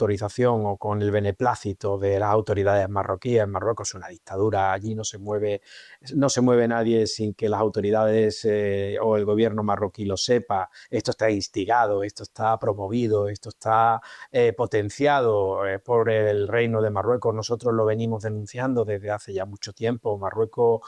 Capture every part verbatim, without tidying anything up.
autorización o con el beneplácito de las autoridades marroquíes. Marruecos es una dictadura, allí no se mueve, no se mueve nadie sin que las autoridades eh, o el gobierno marroquí lo sepa. Esto está instigado, esto está promovido, esto está eh, potenciado eh, por el Reino de Marruecos. Nosotros lo venimos denunciando desde hace ya mucho tiempo. Marruecos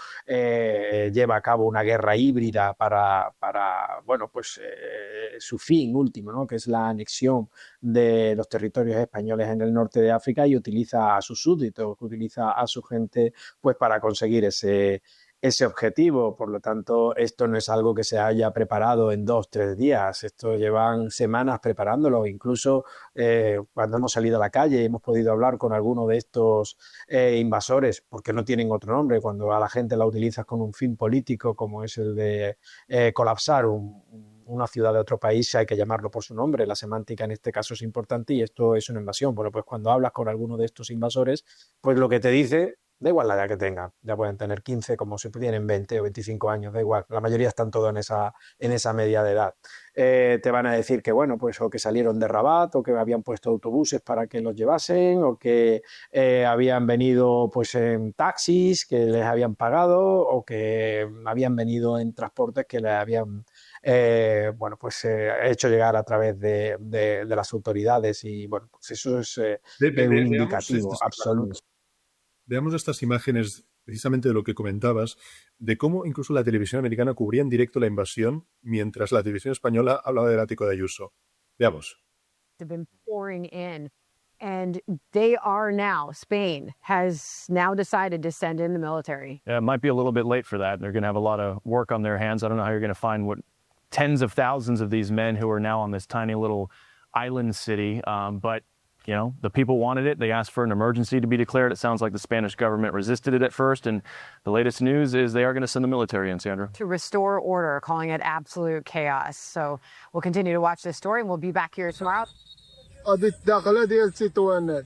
eh, lleva a cabo una guerra híbrida para, para bueno, pues eh, su fin último, ¿no? Que es la anexión de los territorios españoles en el norte de África, y utiliza a sus súbditos, utiliza a su gente pues para conseguir ese, ese objetivo. Por lo tanto, esto no es algo que se haya preparado en dos, tres días. Esto llevan semanas preparándolo. Incluso eh, cuando hemos salido a la calle y hemos podido hablar con alguno de estos eh, invasores, porque no tienen otro nombre, cuando a la gente la utilizas con un fin político como es el de eh, colapsar un, una ciudad de otro país, hay que llamarlo por su nombre. La semántica en este caso es importante y esto es una invasión. Bueno, pues cuando hablas con alguno de estos invasores, pues lo que te dice, da igual la edad que tengan, ya pueden tener quince como si tienen veinte o veinticinco años, da igual, la mayoría están todos en esa, en esa media de edad. Eh, te van a decir que, bueno, pues o que salieron de Rabat, o que habían puesto autobuses para que los llevasen, o que eh, habían venido pues en taxis que les habían pagado, o que habían venido en transportes que les habían eh, bueno, pues eh, hecho llegar a través de, de, de las autoridades. Y bueno, pues eso es eh, Ve- ve- eh, un ve- veamos, indicativo estas, absoluto. veamos estas imágenes precisamente de lo que comentabas, de cómo incluso la televisión americana cubría en directo la invasión, mientras la televisión española hablaba del ático de Ayuso. Veamos. Have been pouring in, and they are now, Spain has now decided to send in the military. Yeah, it might be a little bit late for that. They're going to have a lot of work on their hands. I don't know how you're going to find what tens of thousands of these men who are now on this tiny little island city, um, but you know, the people wanted it. They asked for an emergency to be declared. It sounds like the Spanish government resisted it at first, and the latest news is they are going to send the military in, Sandra. To restore order, calling it absolute chaos. So we'll continue to watch this story, and we'll be back here tomorrow. قضية الداخلة ديال السيتوانات.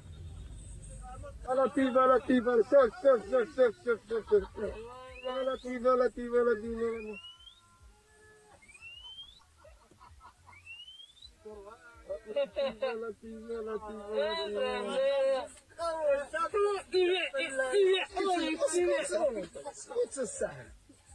لطيفة لطيفة شوف شوف شوف شوف شوف شوف شوف لطيفة لطيفة لطيفة. It's a sign.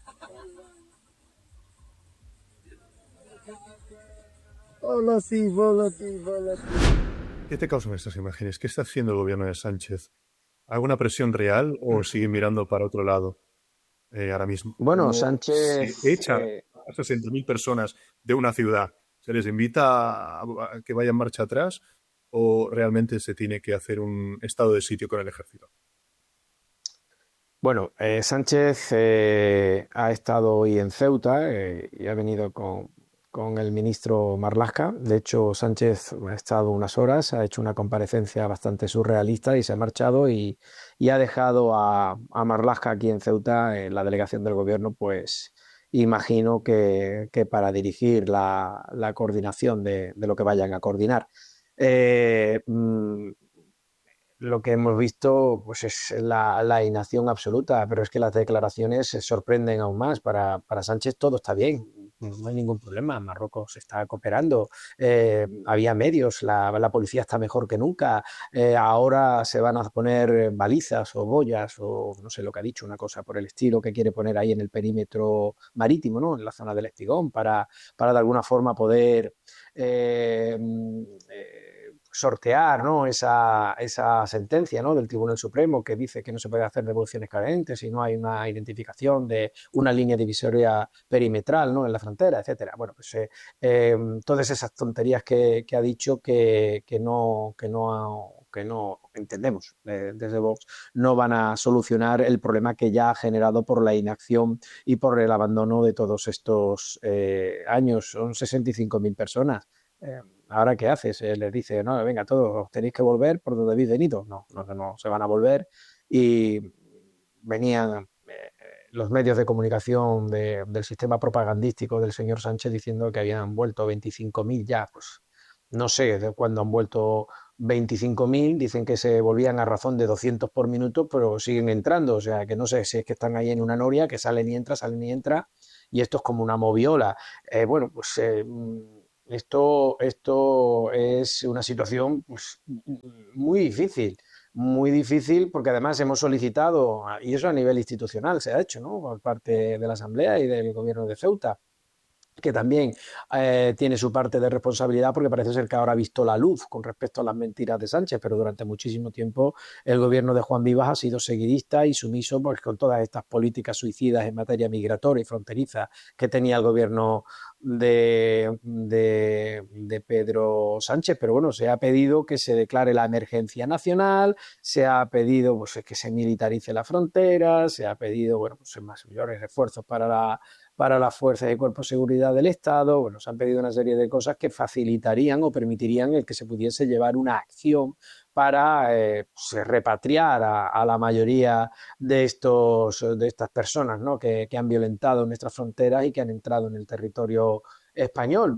Hola, sí, hola, sí, hola. ¿Qué te causan estas imágenes? ¿Qué está haciendo el gobierno de Sánchez? ¿Alguna presión real o sigue mirando para otro lado eh, ahora mismo? Bueno, ¿Cómo se Sánchez, echa eh, a sesenta mil personas de una ciudad? ¿Se les invita a, a que vayan marcha atrás o realmente se tiene que hacer un estado de sitio con el ejército? bueno, eh, Sánchez eh, ha estado hoy en Ceuta eh, y ha venido con, con el ministro Marlaska. De hecho, Sánchez ha estado unas horas, ha hecho una comparecencia bastante surrealista y se ha marchado, y, y ha dejado a, a Marlaska aquí en Ceuta, en la delegación del gobierno, pues imagino que, que para dirigir la, la coordinación de, de lo que vayan a coordinar. Eh, mm, lo que hemos visto pues es la, la inacción absoluta, pero es que las declaraciones se sorprenden aún más. Para, para Sánchez todo está bien, no hay ningún problema, Marruecos está cooperando, eh, había medios, la, la, policía está mejor que nunca, eh, ahora se van a poner balizas o boyas o no sé lo que ha dicho, una cosa por el estilo que quiere poner ahí en el perímetro marítimo, ¿no? En la zona del Espigón, para, para de alguna forma poder eh, eh, sortear, ¿no? esa, esa sentencia, ¿no? del Tribunal Supremo, que dice que no se puede hacer devoluciones carentes si no hay una identificación de una línea divisoria perimetral, ¿no? en la frontera, etcétera. Bueno, pues eh, eh, todas esas tonterías que, que ha dicho que, que, no, que, no, que no entendemos eh, desde Vox, no van a solucionar el problema que ya ha generado por la inacción y por el abandono de todos estos eh, años. Son sesenta y cinco mil personas. Eh, ¿Ahora qué haces? Eh, les dice, no, venga, todos tenéis que volver por donde habéis venido. No, no, no se van a volver. Y venían eh, los medios de comunicación de, del sistema propagandístico del señor Sánchez diciendo que habían vuelto veinticinco mil ya. Pues no sé de cuándo han vuelto veinticinco mil. Dicen que se volvían a razón de doscientos por minuto, pero siguen entrando. O sea, que no sé si es que están ahí en una noria, que salen y entran, salen y entran. Y esto es como una moviola. Eh, bueno, pues... Eh, Esto, esto es una situación pues, muy difícil, muy difícil porque además hemos solicitado, y eso a nivel institucional se ha hecho, ¿no? Por parte de la Asamblea y del Gobierno de Ceuta, que también eh, tiene su parte de responsabilidad porque parece ser que ahora ha visto la luz con respecto a las mentiras de Sánchez, pero durante muchísimo tiempo el gobierno de Juan Vivas ha sido seguidista y sumiso porque con todas estas políticas suicidas en materia migratoria y fronteriza que tenía el gobierno de, de, de Pedro Sánchez. Pero bueno, se ha pedido que se declare la emergencia nacional, se ha pedido pues, que se militarice la frontera, se ha pedido bueno, pues, más mayores refuerzos para la para las fuerzas y cuerpos de seguridad del Estado. Bueno, se han pedido una serie de cosas que facilitarían o permitirían el que se pudiese llevar una acción para eh, pues, repatriar a, a, la mayoría de, estos, de estas personas, ¿no? que, que han violentado nuestras fronteras y que han entrado en el territorio español.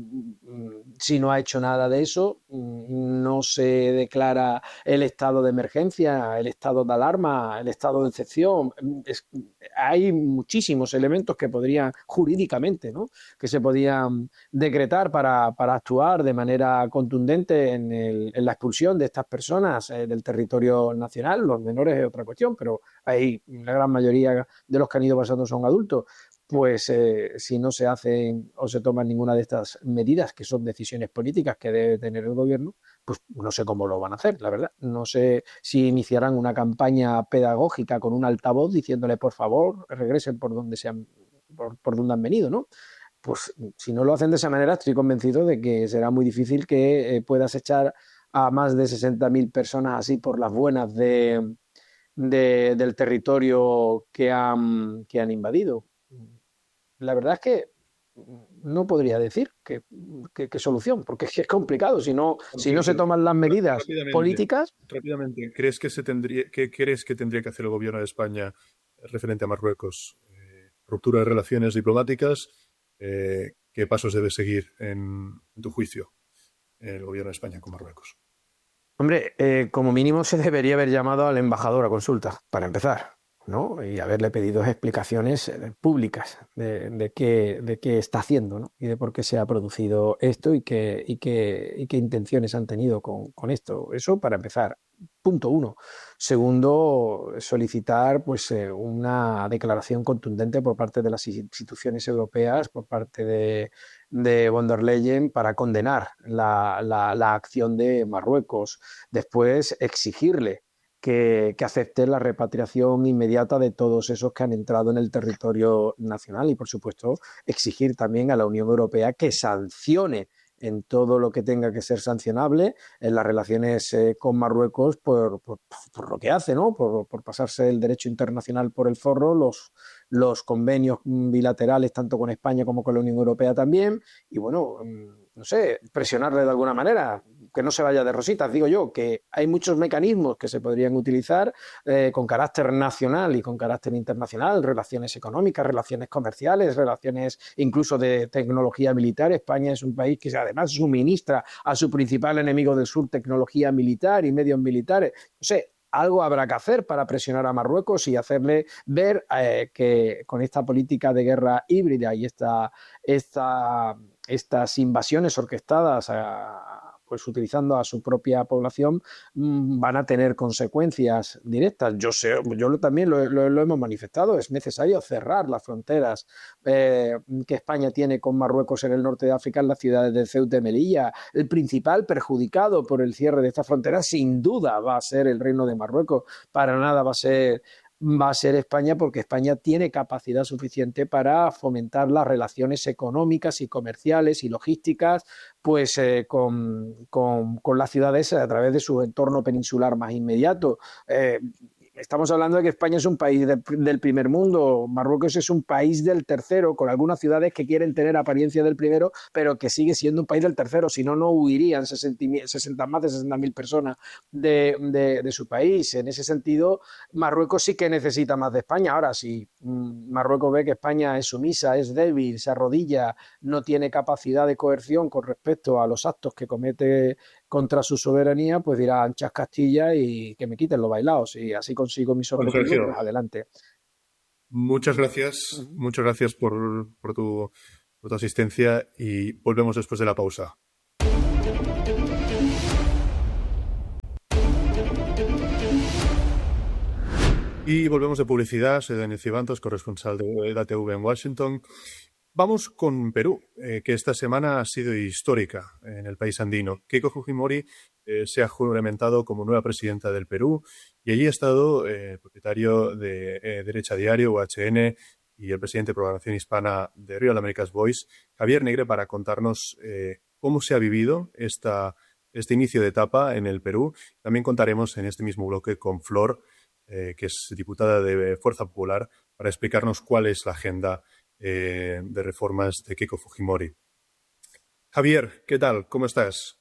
Si no ha hecho nada de eso, no se declara el estado de emergencia, el estado de alarma, el estado de excepción. Es, hay muchísimos elementos que podrían, jurídicamente, ¿no? que se podían decretar para, para actuar de manera contundente en, el, en la expulsión de estas personas eh, del territorio nacional. Los menores es otra cuestión, pero ahí la gran mayoría de los que han ido pasando son adultos. Pues eh, si no se hacen o se toman ninguna de estas medidas, que son decisiones políticas que debe tener el gobierno, pues no sé cómo lo van a hacer, la verdad. No sé si iniciarán una campaña pedagógica con un altavoz diciéndole, por favor, regresen por donde, se han, por, por donde han venido, ¿no? Pues si no lo hacen de esa manera, estoy convencido de que será muy difícil que eh, puedas echar a más de sesenta mil personas así por las buenas de, de, del territorio que han, que han invadido. La verdad es que no podría decir qué que, que solución, porque es complicado. Si no, si no se toman las medidas rápidamente, políticas. Rápidamente, ¿crees que, se tendría, ¿qué crees que tendría que hacer el gobierno de España referente a Marruecos? Eh, ¿Ruptura de relaciones diplomáticas? Eh, ¿Qué pasos debe seguir, en, en tu juicio, el gobierno de España con Marruecos? Hombre, eh, como mínimo se debería haber llamado al embajador a consulta, para empezar, ¿no? Y haberle pedido explicaciones eh, públicas de, de, qué, de qué está haciendo, ¿no? Y de por qué se ha producido esto y qué, y qué, y qué intenciones han tenido con, con esto. Eso para empezar. Punto uno. Segundo, solicitar pues, eh, una declaración contundente por parte de las instituciones europeas, por parte de, de von der Leyen, para condenar la, la, la acción de Marruecos. Después, exigirle que, que acepte la repatriación inmediata de todos esos que han entrado en el territorio nacional y, por supuesto, exigir también a la Unión Europea que sancione en todo lo que tenga que ser sancionable en las relaciones eh, con Marruecos por, por, por, lo que hace, ¿no? Por, por pasarse el derecho internacional por el forro, los, los convenios bilaterales tanto con España como con la Unión Europea también, y bueno, no sé, presionarle de alguna manera, que no se vaya de rositas. Digo yo que hay muchos mecanismos que se podrían utilizar eh, con carácter nacional y con carácter internacional, relaciones económicas, relaciones comerciales, relaciones incluso de tecnología militar. España es un país que además suministra a su principal enemigo del sur tecnología militar y medios militares. No sé, algo habrá que hacer para presionar a Marruecos y hacerle ver eh, que con esta política de guerra híbrida y esta, esta, estas invasiones orquestadas a, pues utilizando a su propia población, van a tener consecuencias directas. Yo sé, yo también lo, lo, lo hemos manifestado, es necesario cerrar las fronteras eh, que España tiene con Marruecos en el norte de África, en las ciudades de Ceuta y Melilla. El principal perjudicado por el cierre de estas fronteras, sin duda, va a ser el Reino de Marruecos. Para nada va a ser va a ser España, porque España tiene capacidad suficiente para fomentar las relaciones económicas y comerciales y logísticas pues eh, con, con, con las ciudades a través de su entorno peninsular más inmediato. Eh, Estamos hablando de que España es un país de, del primer mundo, Marruecos es un país del tercero, con algunas ciudades que quieren tener apariencia del primero, pero que sigue siendo un país del tercero, si no, no huirían sesenta, sesenta, más de sesenta mil personas de, de, de su país. En ese sentido, Marruecos sí que necesita más de España. Ahora, si Marruecos ve que España es sumisa, es débil, se arrodilla, no tiene capacidad de coerción con respecto a los actos que comete contra su soberanía, pues dirá anchas Castilla y que me quiten los bailados, y así consigo mis objetivos, pues adelante. Muchas gracias, uh-huh. muchas gracias por, por tu por tu asistencia y volvemos después de la pausa. Y volvemos de publicidad. Soy Daniel Cibantos, corresponsal de E D A T V en Washington. Vamos con Perú, eh, que esta semana ha sido histórica en el país andino. Keiko Fujimori eh, se ha juramentado como nueva presidenta del Perú y allí ha estado eh, el propietario de eh, Derecha Diario, U H N, y el presidente de Programación Hispana de Real America's Voice, Javier Negre, para contarnos eh, cómo se ha vivido esta, este inicio de etapa en el Perú. También contaremos en este mismo bloque con Flor, eh, que es diputada de Fuerza Popular, para explicarnos cuál es la agenda eh, de reformas de Keiko Fujimori. Javier, ¿qué tal? ¿Cómo estás?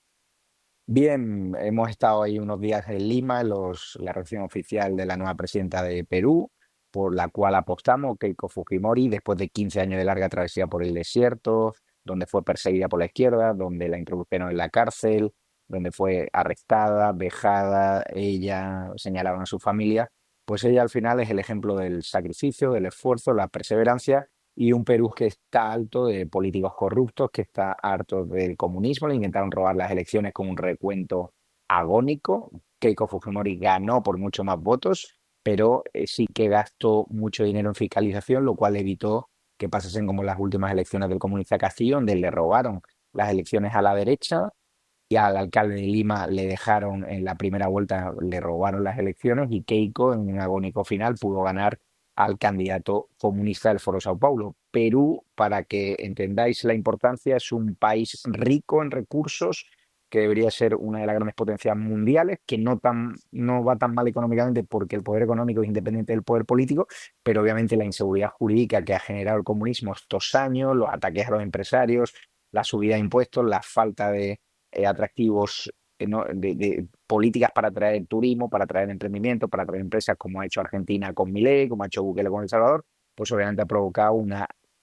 Bien, hemos estado ahí unos días en Lima, en los, la reunión oficial de la nueva presidenta de Perú, por la cual apostamos, Keiko Fujimori, después de quince años de larga travesía por el desierto, donde fue perseguida por la izquierda, donde la introdujeron en la cárcel, donde fue arrestada, vejada, ella, señalaban a su familia, pues ella al final es el ejemplo del sacrificio, del esfuerzo, la perseverancia y un Perú que está alto de políticos corruptos, que está harto del comunismo. Le intentaron robar las elecciones con un recuento agónico. Keiko Fujimori ganó por mucho más votos, pero eh, sí que gastó mucho dinero en fiscalización, lo cual evitó que pasasen como las últimas elecciones del comunista Castillo, donde le robaron las elecciones a la derecha y al alcalde de Lima le dejaron en la primera vuelta, le robaron las elecciones y Keiko en un agónico final pudo ganar al candidato comunista del Foro Sao Paulo. Perú, para que entendáis la importancia, es un país rico en recursos que debería ser una de las grandes potencias mundiales, que no, tan, no va tan mal económicamente porque el poder económico es independiente del poder político, pero obviamente la inseguridad jurídica que ha generado el comunismo estos años, los ataques a los empresarios, la subida de impuestos, la falta de eh, atractivos, eh, ¿no? de, de políticas para atraer turismo, para atraer emprendimiento, para atraer empresas, como ha hecho Argentina con Milei, como ha hecho Bukele con El Salvador, pues obviamente ha provocado una,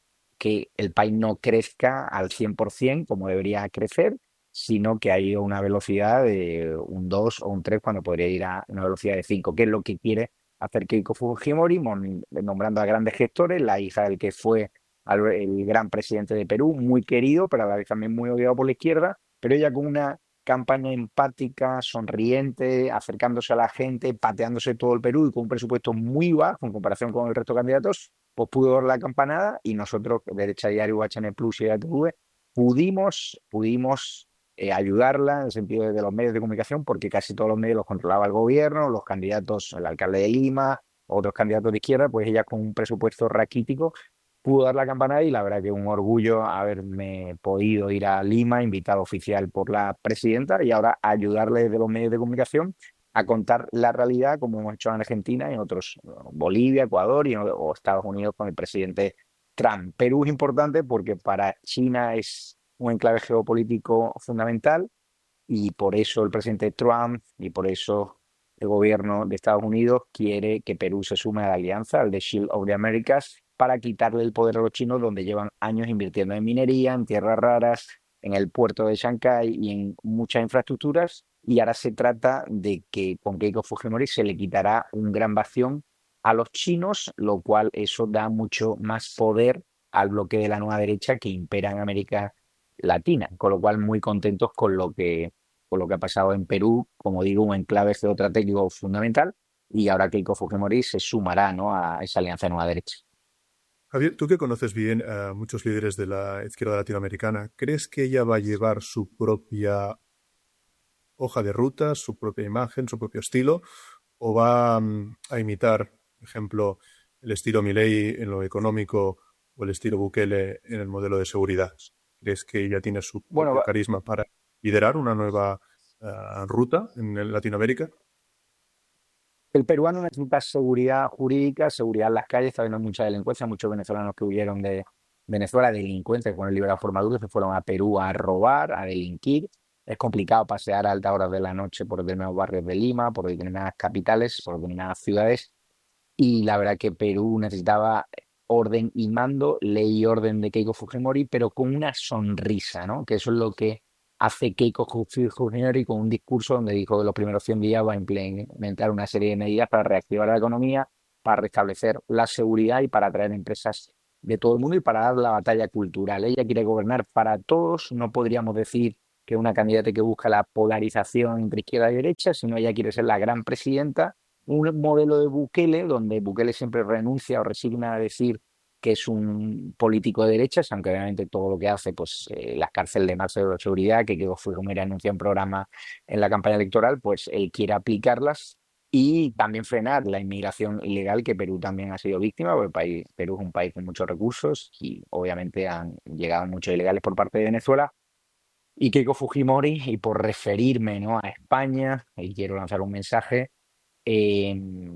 que el país no crezca al cien por ciento como debería crecer, sino que ha ido a una velocidad de un dos o un tres cuando podría ir a una velocidad de cinco, que es lo que quiere hacer Keiko Fujimori, nombrando a grandes gestores, la hija del que fue el gran presidente de Perú, muy querido, pero a la vez también muy odiado por la izquierda, pero ella con una campaña empática, sonriente, acercándose a la gente, pateándose todo el Perú y con un presupuesto muy bajo en comparación con el resto de candidatos, pues pudo dar la campanada y nosotros, Derecha Diario, U H N Plus y E D A T V, pudimos, pudimos eh, ayudarla en el sentido de, de los medios de comunicación, porque casi todos los medios los controlaba el gobierno, los candidatos, el alcalde de Lima, otros candidatos de izquierda, pues ella con un presupuesto raquítico pudo dar la campanada y la verdad que un orgullo haberme podido ir a Lima, invitado oficial por la presidenta, y ahora ayudarle desde los medios de comunicación a contar la realidad como hemos hecho en Argentina y en otros, Bolivia, Ecuador y en, o Estados Unidos con el presidente Trump. Perú es importante porque para China es un enclave geopolítico fundamental y por eso el presidente Trump y por eso el gobierno de Estados Unidos quiere que Perú se sume a la alianza, al de Shield of the Americas, para quitarle el poder a los chinos, donde llevan años invirtiendo en minería, en tierras raras, en el puerto de Shanghái y en muchas infraestructuras. Y ahora se trata de que con Keiko Fujimori se le quitará un gran bastión a los chinos, lo cual eso da mucho más poder al bloque de la nueva derecha que impera en América Latina. Con lo cual, muy contentos con lo que, con lo que ha pasado en Perú, como digo, un enclave geoestratégico fundamental. Y ahora Keiko Fujimori se sumará, ¿no?, a esa alianza de nueva derecha. Javier, tú que conoces bien a muchos líderes de la izquierda latinoamericana, ¿crees que ella va a llevar su propia hoja de ruta, su propia imagen, su propio estilo, o va um, a imitar, por ejemplo, el estilo Milei en lo económico o el estilo Bukele en el modelo de seguridad? ¿Crees que ella tiene su propio Bueno, carisma para liderar una nueva uh, ruta en Latinoamérica? el peruano necesita seguridad jurídica, seguridad en las calles. Está habiendo mucha delincuencia, muchos venezolanos que huyeron de Venezuela, delincuentes con el liberal formadura, se fueron a Perú a robar, a delinquir. Es complicado pasear a altas horas de la noche por determinados barrios de Lima, por determinadas capitales, por determinadas ciudades. Y la verdad que Perú necesitaba orden y mando, ley y orden de Keiko Fujimori, pero con una sonrisa, ¿no? Que eso es lo que hace Keiko Fujimori con un discurso donde dijo que los primeros cien días va a implementar una serie de medidas para reactivar la economía, para restablecer la seguridad y para atraer empresas de todo el mundo y para dar la batalla cultural. Ella quiere gobernar para todos, no podríamos decir que es una candidata que busca la polarización entre izquierda y derecha, sino ella quiere ser la gran presidenta, un modelo de Bukele, donde Bukele siempre renuncia o resigna a decir que es un político de derechas, aunque obviamente todo lo que hace, pues eh, las cárceles de máxima seguridad, que quedó fue como era anunciado en programa en la campaña electoral, pues él quiere aplicarlas y también frenar la inmigración ilegal, que Perú también ha sido víctima, porque el país, Perú es un país con muchos recursos y obviamente han llegado muchos ilegales por parte de Venezuela. Y Keiko Fujimori, y por referirme, ¿no?, a España, y quiero lanzar un mensaje, eh,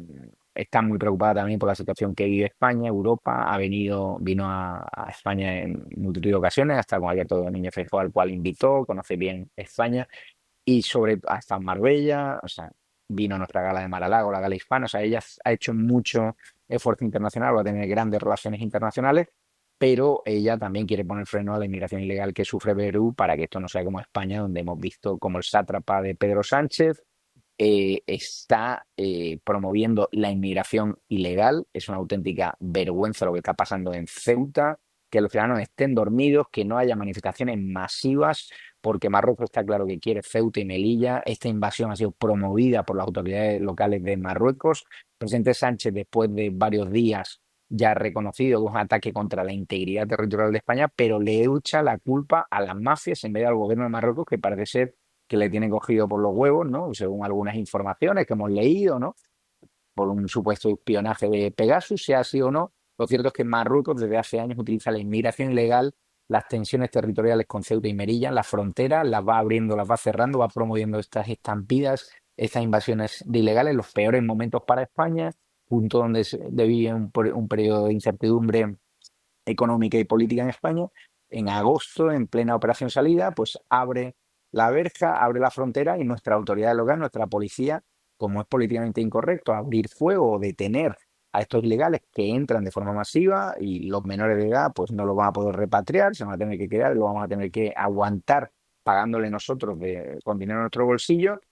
está muy preocupada también por la situación que vive España, Europa. Ha venido, vino a, a España en multitud de ocasiones, hasta con Alberto Núñez Feijóo, al cual invitó, conoce bien España, y sobre hasta en Marbella, o sea, vino a nuestra gala de Mar-a-Lago, la gala hispana, o sea, ella ha hecho mucho esfuerzo internacional, va a tener grandes relaciones internacionales, pero ella también quiere poner freno a la inmigración ilegal que sufre Perú para que esto no sea como España, donde hemos visto como el sátrapa de Pedro Sánchez eh, está eh, promoviendo la inmigración ilegal. Es una auténtica vergüenza lo que está pasando en Ceuta, que los ciudadanos estén dormidos, que no haya manifestaciones masivas, porque Marruecos está claro que quiere Ceuta y Melilla. Esta invasión ha sido promovida por las autoridades locales de Marruecos. El presidente Sánchez, después de varios días, ya ha reconocido que es un ataque contra la integridad territorial de España, pero le echa la culpa a las mafias en vez del gobierno de Marruecos, que parece ser que le tiene cogido por los huevos, ¿no? Según algunas informaciones que hemos leído, ¿no?, por un supuesto espionaje de Pegasus, sea así o no. Lo cierto es que Marruecos desde hace años utiliza la inmigración ilegal, las tensiones territoriales con Ceuta y Melilla, las fronteras, las va abriendo, las va cerrando, va promoviendo estas estampidas, estas invasiones de ilegales, los peores momentos para España, punto donde se vive un, un periodo de incertidumbre económica y política en España. En agosto, en plena operación salida, pues abre la verja, abre la frontera y nuestra autoridad local, nuestra policía, como es políticamente incorrecto abrir fuego o detener a estos ilegales que entran de forma masiva, y los menores de edad pues no los van a poder repatriar, se van a tener que quedar, lo vamos a tener que aguantar pagándole nosotros de, con dinero en nuestro bolsillo.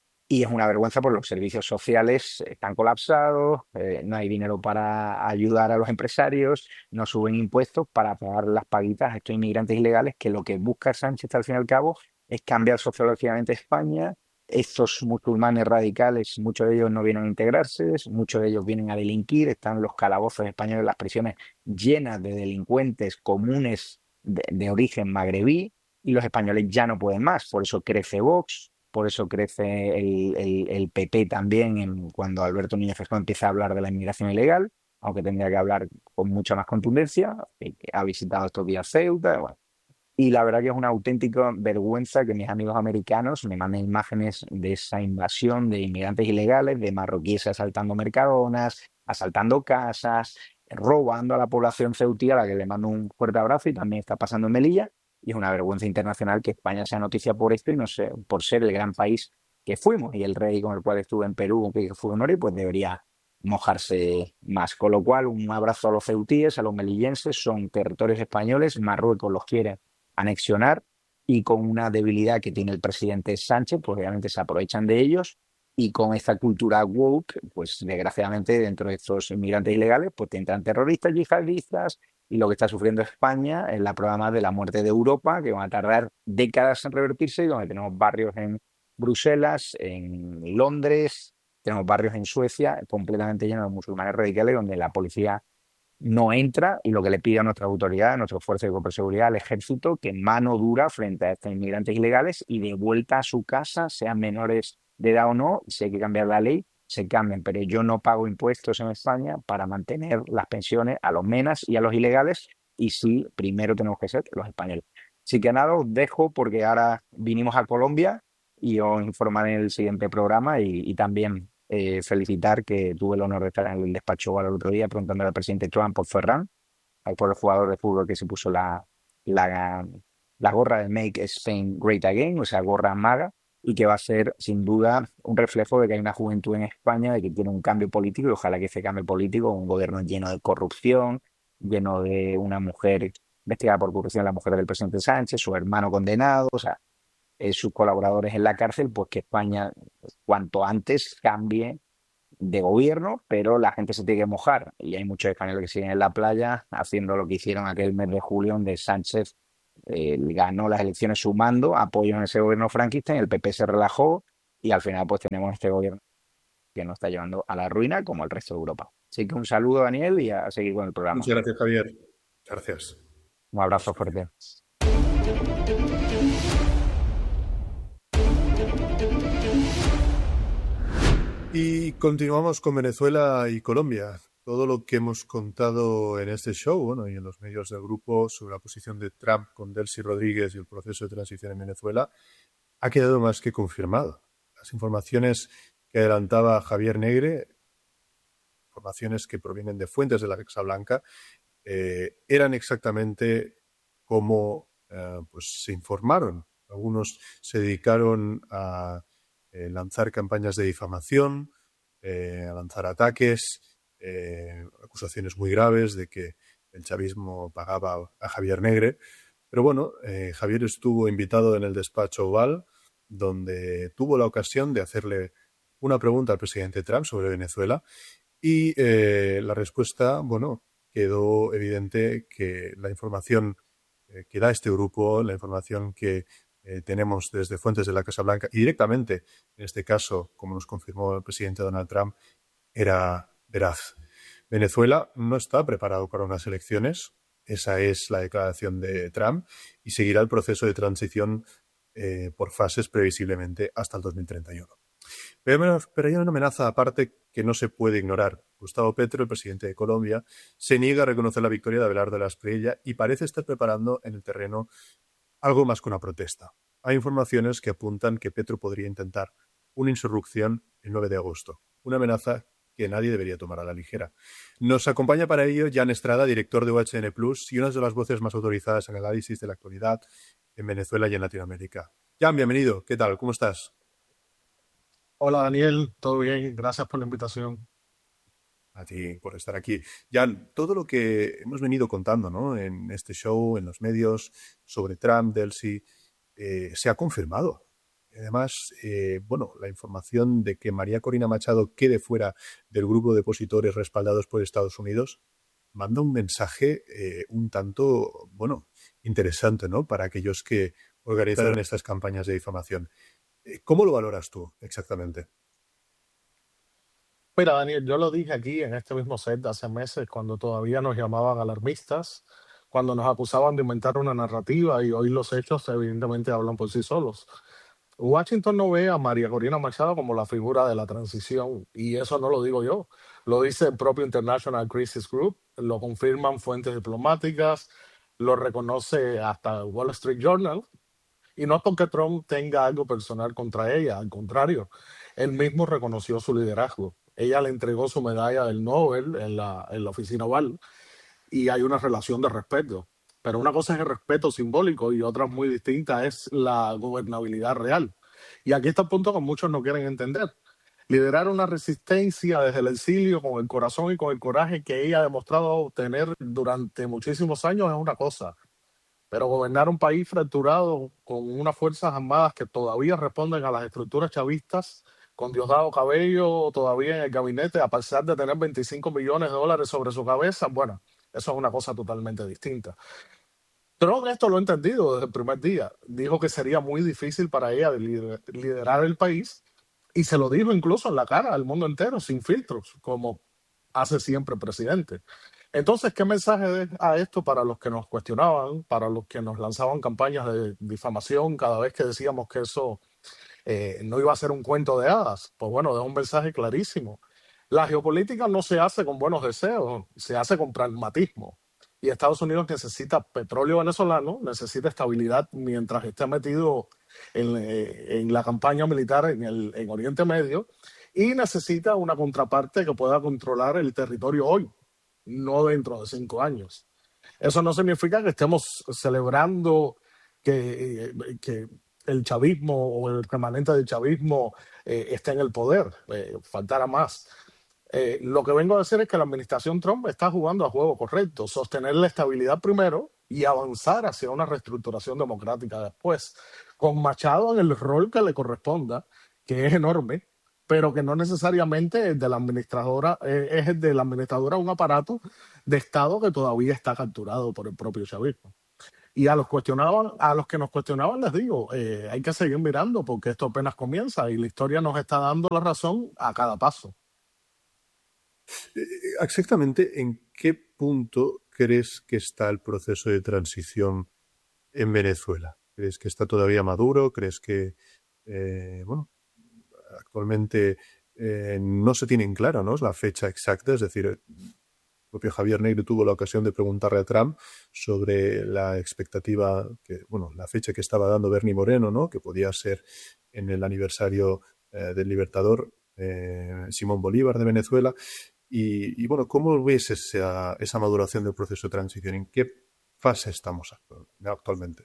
Y es una vergüenza porque los servicios sociales están colapsados, eh, no hay dinero para ayudar a los empresarios, no suben impuestos para pagar las paguitas a estos inmigrantes ilegales, que lo que busca Sánchez al fin y al cabo es cambiar sociológicamente España. Estos musulmanes radicales, muchos de ellos no vienen a integrarse, muchos de ellos vienen a delinquir, están los calabozos españoles, las prisiones llenas de delincuentes comunes de, de origen magrebí, y los españoles ya no pueden más. Por eso crece Vox. Por eso crece el, el, el P P también en, cuando Alberto Núñez Feijóo empieza a hablar de la inmigración ilegal, aunque tendría que hablar con mucha más contundencia. Eh, Ha visitado estos días Ceuta. Bueno. Y la verdad que es una auténtica vergüenza que mis amigos americanos me manden imágenes de esa invasión de inmigrantes ilegales, de marroquíes asaltando mercadonas, asaltando casas, robando a la población ceutí, a la que le mando un fuerte abrazo, y también está pasando en Melilla. Y es una vergüenza internacional que España sea noticia por esto y no sé, por ser el gran país que fuimos. Y el rey con el cual estuve en Perú, que fue honor, y pues debería mojarse más. Con lo cual, un abrazo a los ceutíes, a los melillenses, son territorios españoles, Marruecos los quiere anexionar, y con una debilidad que tiene el presidente Sánchez, pues obviamente se aprovechan de ellos, y con esta cultura woke, pues desgraciadamente dentro de estos inmigrantes ilegales, pues te entran terroristas, yihadistas, y lo que está sufriendo España es la prueba más de la muerte de Europa, que van a tardar décadas en revertirse, y donde tenemos barrios en Bruselas, en Londres, tenemos barrios en Suecia completamente llenos de musulmanes radicales, donde la policía no entra, y lo que le pide a nuestras autoridades, a nuestras fuerzas de seguridad, al ejército, que mano dura frente a estos inmigrantes ilegales, y de vuelta a su casa, sean menores de edad o no. Si hay que cambiar la ley, se cambian, pero yo no pago impuestos en España para mantener las pensiones a los menas y a los ilegales, y sí, primero tenemos que ser los españoles. Así que nada, os dejo porque ahora vinimos a Colombia y os informaré en el siguiente programa, y, y también eh, felicitar que tuve el honor de estar en el despacho Oval el otro día preguntando al presidente Trump por Ferran, por el jugador de fútbol que se puso la, la, la gorra de Make Spain Great Again, o sea, gorra maga, y que va a ser sin duda un reflejo de que hay una juventud en España, de que tiene un cambio político, y ojalá que ese cambio político, un gobierno lleno de corrupción, lleno de una mujer investigada por corrupción, la mujer del presidente Sánchez, su hermano condenado, o sea, eh, sus colaboradores en la cárcel, pues que España cuanto antes cambie de gobierno, pero la gente se tiene que mojar. Y hay muchos españoles que siguen en la playa haciendo lo que hicieron aquel mes de julio, donde Sánchez eh, ganó las elecciones sumando apoyo en ese gobierno franquista, y el P P se relajó y al final pues tenemos este gobierno que nos está llevando a la ruina como el resto de Europa. Así que un saludo, Daniel, y a seguir con el programa. Muchas gracias, Javier. Gracias. Un abrazo fuerte. Y continuamos con Venezuela y Colombia. Todo lo que hemos contado en este show, bueno, y en los medios del grupo sobre la posición de Trump con Delcy Rodríguez y el proceso de transición en Venezuela, ha quedado más que confirmado. Las informaciones que adelantaba Javier Negre, informaciones que provienen de fuentes de la Casa Blanca, eh, eran exactamente como eh, pues se informaron. Algunos se dedicaron a eh, lanzar campañas de difamación, eh, a lanzar ataques, eh, acusaciones muy graves de que el chavismo pagaba a Javier Negre. Pero bueno, eh, Javier estuvo invitado en el despacho Oval, donde tuvo la ocasión de hacerle una pregunta al presidente Trump sobre Venezuela, y eh, la respuesta, bueno, quedó evidente que la información eh, que da este grupo, la información que eh, tenemos desde fuentes de la Casa Blanca y directamente, en este caso, como nos confirmó el presidente Donald Trump, era veraz. Venezuela no está preparado para unas elecciones, esa es la declaración de Trump, y seguirá el proceso de transición eh, por fases previsiblemente hasta el dos mil treinta y uno. Pero, pero hay una amenaza aparte que no se puede ignorar. Gustavo Petro, el presidente de Colombia, se niega a reconocer la victoria de Abelardo de la Espriella y parece estar preparando en el terreno algo más que una protesta. Hay informaciones que apuntan que Petro podría intentar una insurrección el nueve de agosto, una amenaza que nadie debería tomar a la ligera. Nos acompaña para ello Jan Estrada, director de U H N Plus, y una de las voces más autorizadas en el análisis de la actualidad en Venezuela y en Latinoamérica. Jan, bienvenido. ¿Qué tal? ¿Cómo estás? Hola Daniel, todo bien, gracias por la invitación. A ti por estar aquí. Jan, todo lo que hemos venido contando, ¿no?, en este show, en los medios, sobre Trump, Delcy, eh, se ha confirmado. Además, eh, bueno, la información de que María Corina Machado quede fuera del grupo de opositores respaldados por Estados Unidos manda un mensaje eh, un tanto, bueno, interesante, ¿no?, para aquellos que organizan estas campañas de difamación. ¿Cómo lo valoras tú exactamente? Mira, Daniel, yo lo dije aquí en este mismo set hace meses, cuando todavía nos llamaban alarmistas, cuando nos acusaban de inventar una narrativa, y hoy los hechos evidentemente hablan por sí solos. Washington no ve a María Corina Machado como la figura de la transición, y eso no lo digo yo, lo dice el propio International Crisis Group, lo confirman fuentes diplomáticas, lo reconoce hasta el Wall Street Journal. Y no es porque Trump tenga algo personal contra ella, al contrario, él mismo reconoció su liderazgo. Ella le entregó su medalla del Nobel en la, en la oficina Oval, y hay una relación de respeto. Pero una cosa es el respeto simbólico y otra muy distinta es la gobernabilidad real. Y aquí está el punto que muchos no quieren entender. Liderar una resistencia desde el exilio con el corazón y con el coraje que ella ha demostrado tener durante muchísimos años es una cosa. Pero gobernar un país fracturado con unas fuerzas armadas que todavía responden a las estructuras chavistas, con Diosdado Cabello todavía en el gabinete, a pesar de tener veinticinco millones de dólares sobre su cabeza, bueno, eso es una cosa totalmente distinta. Trump esto lo ha entendido desde el primer día. Dijo que sería muy difícil para ella lider- liderar el país, y se lo dijo incluso en la cara al mundo entero, sin filtros, como hace siempre el presidente. Entonces, ¿qué mensaje deja esto para los que nos cuestionaban, para los que nos lanzaban campañas de difamación cada vez que decíamos que eso eh, no iba a ser un cuento de hadas? Pues bueno, deja un mensaje clarísimo. La geopolítica no se hace con buenos deseos, se hace con pragmatismo. Y Estados Unidos necesita petróleo venezolano, necesita estabilidad mientras esté metido en, eh, en la campaña militar en, el, en Oriente Medio, y necesita una contraparte que pueda controlar el territorio hoy, no dentro de cinco años. Eso no significa que estemos celebrando que, que el chavismo o el remanente del chavismo eh, esté en el poder, eh, faltara más. Eh, lo que vengo a decir es que la administración Trump está jugando a juego correcto, sostener la estabilidad primero y avanzar hacia una reestructuración democrática después, con Machado en el rol que le corresponda, que es enorme, pero que no necesariamente es de la administradora, eh, es de la administradora un aparato de Estado que todavía está capturado por el propio chavismo. Y a los cuestionaban, a los que nos cuestionaban les digo, eh, hay que seguir mirando porque esto apenas comienza y la historia nos está dando la razón a cada paso. Eh, Exactamente, ¿en qué punto crees que está el proceso de transición en Venezuela? ¿Crees que está todavía maduro? ¿Crees que, eh, bueno, actualmente eh, no se tiene en claro, ¿no?, la fecha exacta? Es decir, el propio Javier Negre tuvo la ocasión de preguntarle a Trump sobre la expectativa, que, bueno, la fecha que estaba dando Bernie Moreno, ¿no?, que podía ser en el aniversario eh, del libertador eh, Simón Bolívar de Venezuela. Y, y, bueno, ¿cómo ves esa, esa maduración del proceso de transición? ¿En qué fase estamos actualmente?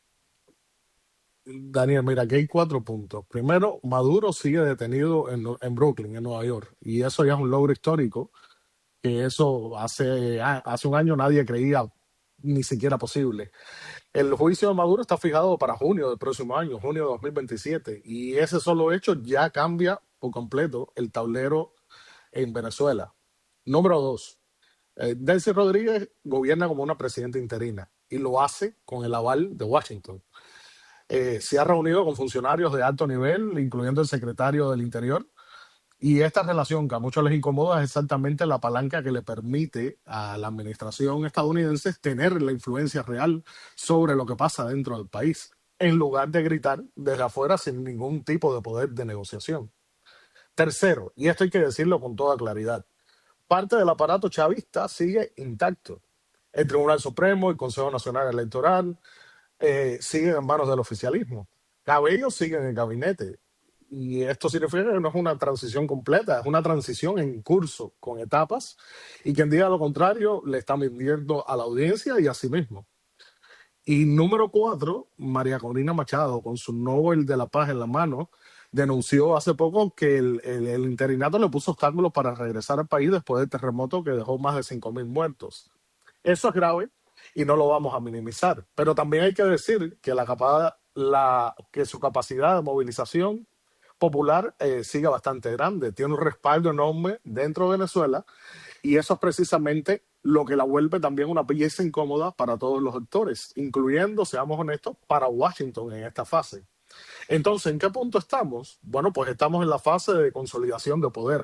Daniel, mira, aquí hay cuatro puntos. Primero, Maduro sigue detenido en, en Brooklyn, en Nueva York, y eso ya es un logro histórico, que eso hace, hace un año nadie creía ni siquiera posible. El juicio de Maduro está fijado para junio del próximo año, junio de dos mil veintisiete, y ese solo hecho ya cambia por completo el tablero en Venezuela. Número dos, eh, Delcy Rodríguez gobierna como una presidenta interina y lo hace con el aval de Washington. Eh, se ha reunido con funcionarios de alto nivel, incluyendo el secretario del Interior, y esta relación que a muchos les incomoda es exactamente la palanca que le permite a la administración estadounidense tener la influencia real sobre lo que pasa dentro del país, en lugar de gritar desde afuera sin ningún tipo de poder de negociación. Tercero, y esto hay que decirlo con toda claridad, parte del aparato chavista sigue intacto. El Tribunal Supremo, el Consejo Nacional Electoral, eh, siguen en manos del oficialismo. Cabello sigue en el gabinete. Y esto significa que no es una transición completa, es una transición en curso, con etapas, y quien diga lo contrario le está mintiendo a la audiencia y a sí mismo. Y número cuatro, María Corina Machado, con su Nobel de la Paz en la mano, denunció hace poco que el, el, el interinato le puso obstáculos para regresar al país después del terremoto que dejó más de cinco mil muertos. Eso es grave y no lo vamos a minimizar, pero también hay que decir que, la capa- la, que su capacidad de movilización popular eh, sigue bastante grande, tiene un respaldo enorme dentro de Venezuela, y eso es precisamente lo que la vuelve también una pieza incómoda para todos los actores, incluyendo, seamos honestos, para Washington en esta fase. Entonces, ¿en qué punto estamos? Bueno, pues estamos en la fase de consolidación de poder,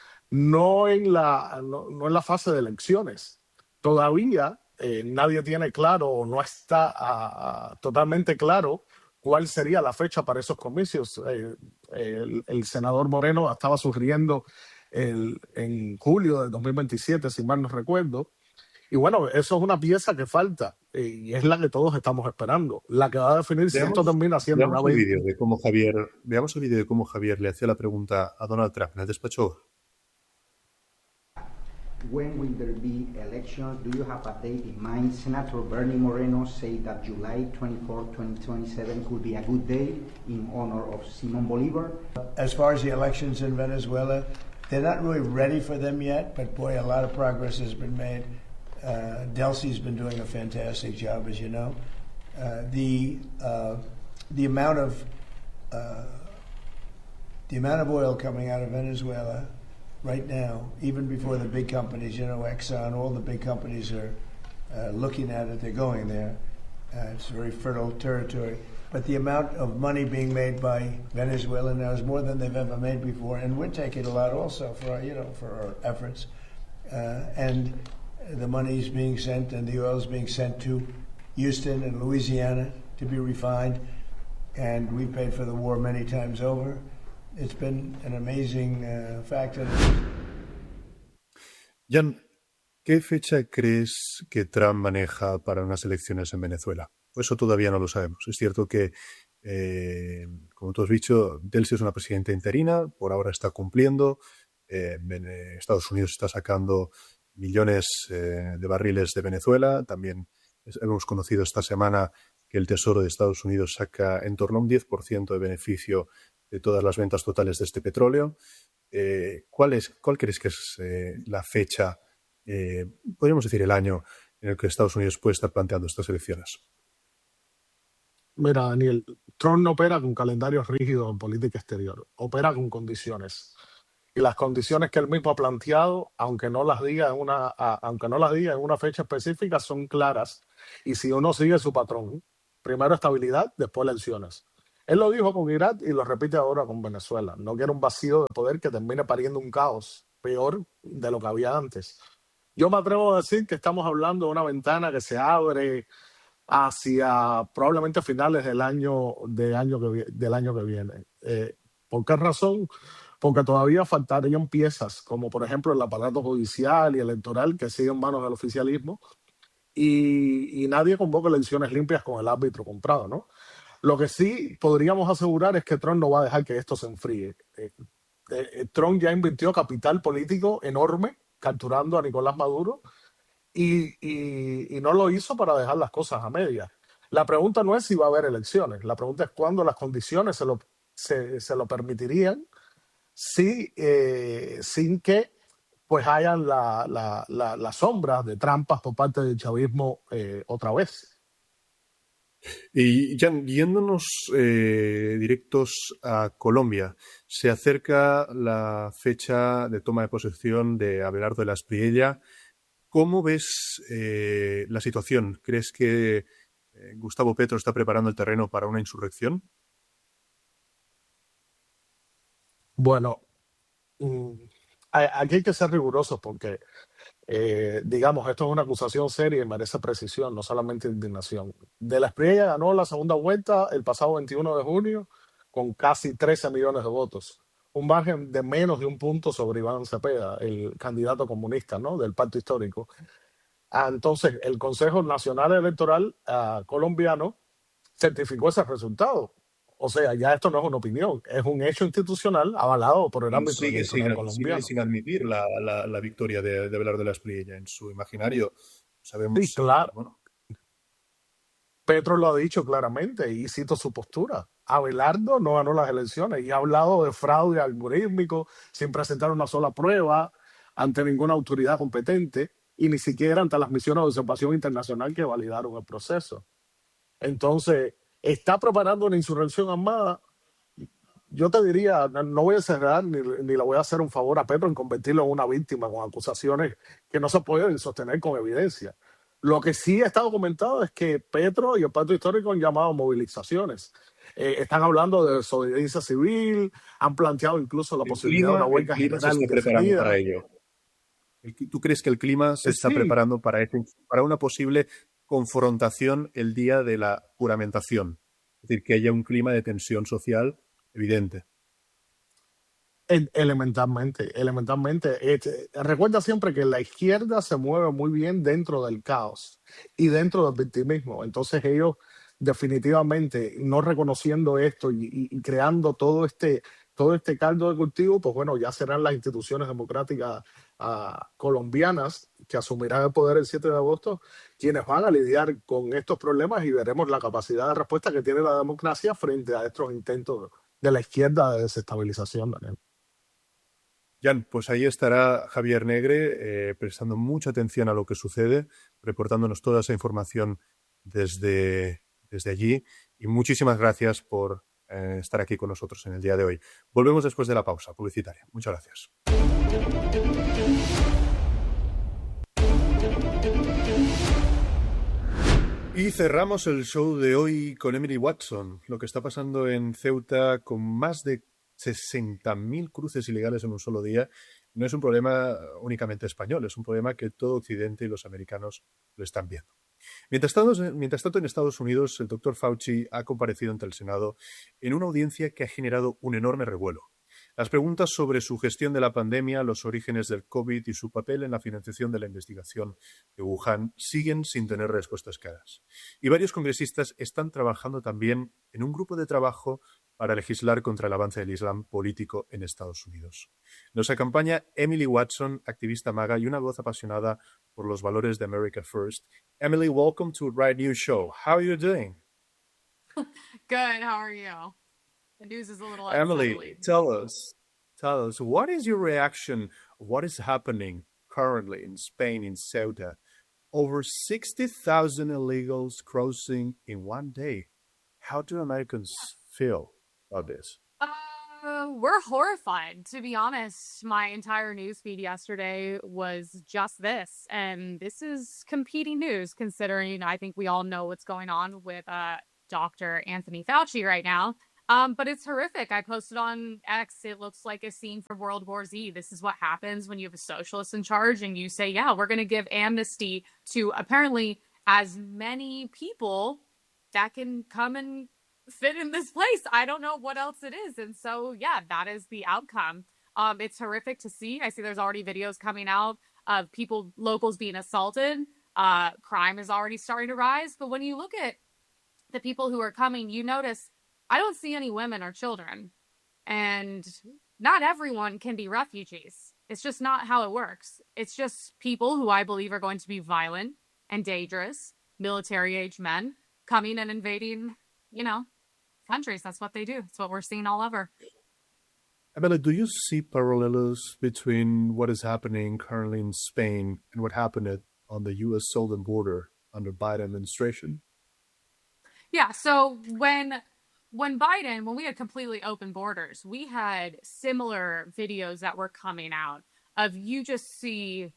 no en la, no, no en la fase de elecciones. Todavía eh, nadie tiene claro o no está ah, ah, totalmente claro cuál sería la fecha para esos comicios. Eh, el, el senador Moreno estaba sugiriendo el, en julio de dos mil veintisiete, si mal no recuerdo. Y bueno, eso es una pieza que falta eh, y es la que todos estamos esperando, la que va a definir si esto Veamos, termina siendo una... veamos el ve- vídeo de cómo Javier, veamos el vídeo de cómo Javier le hacía la pregunta a Donald Trump en el despacho. When will there be elections? Do you have a date in mind? Senator Bernie Moreno said that July twenty-fourth, twenty twenty-seven could be a good day in honor of Simón Bolívar. As far as the elections in Venezuela, they're not really ready for them yet, but boy, a lot of progress has been made. Uh, Delcy's been doing a fantastic job, as you know. Uh, the uh, the amount of uh, the amount of oil coming out of Venezuela right now, even before the big companies, you know, Exxon, all the big companies are uh, looking at it. They're going there. Uh, it's very fertile territory. But the amount of money being made by Venezuela now is more than they've ever made before, and we're taking a lot also for our, you know, for our efforts. Uh, and the money is being sent, and the oil is being sent to Houston and Louisiana to be refined. And we paid for the war many times over. It's been an amazing uh, factor. Jan, ¿qué fecha crees que Trump maneja para unas elecciones en Venezuela? Pues eso todavía no lo sabemos. Es cierto que, eh, como tú has dicho, Delcy es una presidenta interina, por ahora está cumpliendo. Eh, Estados Unidos está sacando millones eh, de barriles de Venezuela. También hemos conocido esta semana que el Tesoro de Estados Unidos saca en torno a un diez por ciento de beneficio de todas las ventas totales de este petróleo. Eh, ¿cuál, es, ¿Cuál crees que es eh, la fecha, eh, podríamos decir el año, en el que Estados Unidos puede estar planteando estas elecciones? Mira, Daniel, Trump no opera con calendarios rígidos en política exterior, opera con condiciones. Y las condiciones que él mismo ha planteado, aunque no las diga en una, a- aunque no las diga en una fecha específica, son claras. Y si uno sigue su patrón, primero estabilidad, después elecciones. Él lo dijo con Irak y lo repite ahora con Venezuela. No quiere un vacío de poder que termine pariendo un caos peor de lo que había antes. Yo me atrevo a decir que estamos hablando de una ventana que se abre hacia probablemente finales del año, de año que, vi- del año que viene. Eh, ¿por qué razón? Porque todavía faltarían piezas, como por ejemplo el aparato judicial y electoral que sigue en manos del oficialismo, y, y nadie convoca elecciones limpias con el árbitro comprado, ¿no? Lo que sí podríamos asegurar es que Trump no va a dejar que esto se enfríe. Eh, eh, eh, Trump ya invirtió capital político enorme capturando a Nicolás Maduro y, y- y no lo hizo para dejar las cosas a medias. La pregunta no es si va a haber elecciones, la pregunta es cuándo las condiciones se lo, se, se lo permitirían si, eh, sin que pues hayan la- la- la- las sombras de trampas por parte del chavismo eh, otra vez. Y ya yéndonos eh, directos a Colombia, se acerca la fecha de toma de posesión de Abelardo de la Espriella. ¿Cómo ves eh, la situación? ¿Crees que eh, Gustavo Petro está preparando el terreno para una insurrección? Bueno, mm, a- aquí hay que ser rigurosos porque Eh, digamos, esto es una acusación seria y merece precisión, no solamente indignación. De la Espriella ganó la segunda vuelta el pasado veintiuno de junio con casi trece millones de votos, un margen de menos de un punto sobre Iván Cepeda, el candidato comunista, ¿no?, del pacto histórico. Ah, entonces, el Consejo Nacional Electoral ah, colombiano certificó ese resultado. O sea, ya esto no es una opinión, es un hecho institucional avalado por el Y ámbito sigue sin, electoral sigue colombiano. sin admitir la, la- la victoria de, de Abelardo de la Espriella. En su imaginario Sí, sabemos, eh, claro. bueno, Petro lo ha dicho claramente y cito su postura. Abelardo no ganó las elecciones y ha hablado de fraude algorítmico sin presentar una sola prueba ante ninguna autoridad competente y ni siquiera ante las misiones de observación internacional que validaron el proceso. Entonces, ¿está preparando una insurrección armada? Yo te diría, no no voy a cerrar ni, ni le voy a hacer un favor a Petro en convertirlo en una víctima con acusaciones que no se pueden sostener con evidencia. Lo que sí está documentado es que Petro y el Pacto Histórico han llamado a movilizaciones. Eh, están hablando de desobediencia civil, han planteado incluso la el posibilidad de una clima, el huelga clima se general está preparando para indefinida. ello. El cli- ¿Tú crees que el clima se Eh, está Sí, preparando para, ese- para una posible confrontación el día de la juramentación? Es decir, que haya un clima de tensión social evidente. El- Elementalmente, elementalmente. Este, recuerda siempre que la izquierda se mueve muy bien dentro del caos y dentro del victimismo. Entonces ellos definitivamente no reconociendo esto y, y- y creando todo este, todo este caldo de cultivo, pues bueno, ya serán las instituciones democráticas ah, colombianas que asumirán el poder el siete de agosto quienes van a lidiar con estos problemas y veremos la capacidad de respuesta que tiene la democracia frente a estos intentos de la izquierda de desestabilización, Daniel. Jan, pues ahí estará Javier Negre eh, prestando mucha atención a lo que sucede, reportándonos toda esa información desde, desde allí. Y muchísimas gracias por eh, estar aquí con nosotros en el día de hoy. Volvemos después de la pausa publicitaria. Muchas gracias. Y cerramos el show de hoy con Emily Watson, lo que está pasando en Ceuta con más de sesenta mil cruces ilegales en un solo día. No es un problema únicamente español, es un problema que todo Occidente y los americanos lo están viendo. Mientras tanto, mientras tanto, en Estados Unidos, el doctor Fauci ha comparecido ante el Senado en una audiencia que ha generado un enorme revuelo. Las preguntas sobre su gestión de la pandemia, los orígenes del COVID y su papel en la financiación de la investigación de Wuhan siguen sin tener respuestas claras. Y varios congresistas están trabajando también en un grupo de trabajo para legislar contra el avance del Islam político en Estados Unidos. Nos acompaña Emily Watson, activista maga y una voz apasionada por los valores de America First. Emily, welcome to Right News Show. How are you doing? Good. How are you? The news is a little Emily, unsettling. tell us, tell us, what is your reaction? What is happening currently in Spain, in Ceuta? Over sixty thousand illegals crossing in one day. how do Americans feel about this? Uh, we're horrified, to be honest. My entire news feed yesterday was just this, and this is competing news considering I think we all know what's going on with uh, Doctor Anthony Fauci right now. Um, but it's horrific. I posted on X, it looks like a scene from World War Z. This is what happens when you have a socialist in charge and you say, yeah, we're going to give amnesty to apparently as many people that can come and fit in this place. I don't know what else it is. And so, yeah, that is the outcome. Um, it's horrific to see. I see there's already videos coming out of people, locals being assaulted. Uh, crime is already starting to rise. But when you look at the people who are coming, you notice I don't see any women or children. And not everyone can be refugees. It's just not how it works. It's just people who I believe are going to be violent and dangerous, military age men coming and invading, you know, countries. That's what they do. It's what we're seeing all over. Amela, do you see parallels between what is happening currently in Spain and what happened on the U S southern border under Biden administration? Yeah, so when when Biden, when we had completely open borders, we had similar videos that were coming out of you just see